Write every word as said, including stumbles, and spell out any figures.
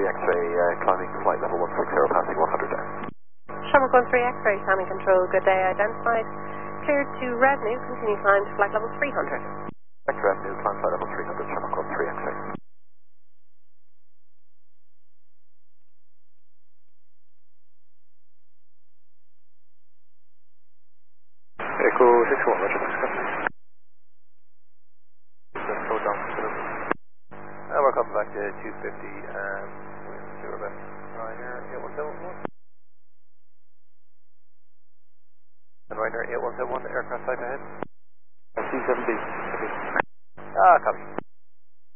three X-ray, uh, climbing flight level one six zero, passing one hundred there. Shamrock one three X-ray, climbing control, good day, identified. Cleared to revenue, continue climb to flight level three hundred. Back to revenue, climb flight level three hundred, Shamrock one three X-ray. Echo six one, Roger, next slow down, uh, we're coming back to two fifty, and we'll see we're back. Ryanair eight one seven one. And Ryanair eight one seven one, aircraft type ahead. C seven B. Ah, copy.